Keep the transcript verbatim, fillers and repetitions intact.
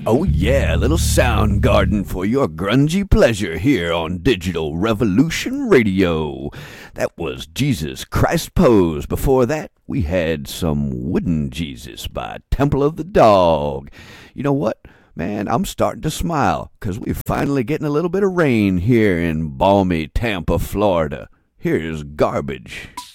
Oh yeah, a little sound garden for your grungy pleasure here on Digital Revolution Radio. That was Jesus Christ Pose. Before that, we had some Wooden Jesus by Temple of the Dog. You know what? Man, I'm starting to smile because we're finally getting a little bit of rain here in balmy Tampa, Florida. Here's Garbage.